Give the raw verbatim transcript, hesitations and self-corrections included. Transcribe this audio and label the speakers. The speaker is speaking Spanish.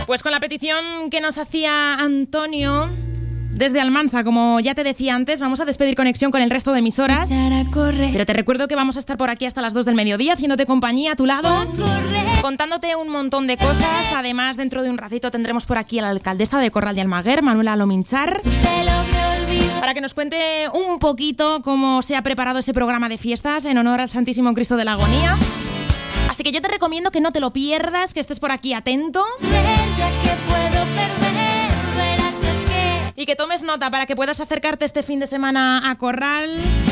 Speaker 1: Pues con la petición que nos hacía Antonio desde Almansa, como ya te decía antes, vamos a despedir conexión con el resto de emisoras. Pero te recuerdo que vamos a estar por aquí hasta las dos del mediodía, haciéndote compañía a tu lado, contándote un montón de cosas. Además, dentro de un ratito tendremos por aquí a la alcaldesa de Corral de Almaguer, Manuela Lominchar, para que nos cuente un poquito cómo se ha preparado ese programa de fiestas en honor al Santísimo Cristo de la Agonía. Así que yo te recomiendo que no te lo pierdas, que estés por aquí atento. Y que tomes nota para que puedas acercarte este fin de semana a Corral